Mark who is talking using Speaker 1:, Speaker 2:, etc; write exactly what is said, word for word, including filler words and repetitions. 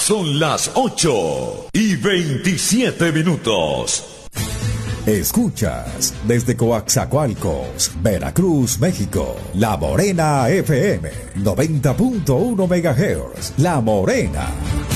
Speaker 1: Son las ocho y veintisiete minutos.
Speaker 2: Escuchas desde Coaxacualcos, Veracruz, México, La Morena F M, noventa punto uno megahertz. La Morena.